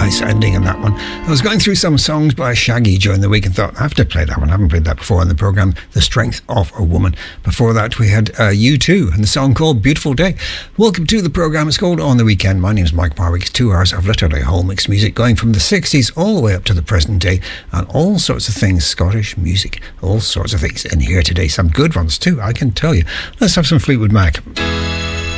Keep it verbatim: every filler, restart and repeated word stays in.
nice ending in that one. I was going through some songs by Shaggy during the week and thought, I have to play that one. I haven't played that before on the programme, The Strength of a Woman. Before that, we had uh, U two and the song called Beautiful Day. Welcome to the programme. It's called On the Weekend. My name's Mike Barwick. It's two hours of literally whole mixed music going from the sixties all the way up to the present day, and all sorts of things, Scottish music, all sorts of things in here today. Some good ones too, I can tell you. Let's have some Fleetwood Mac.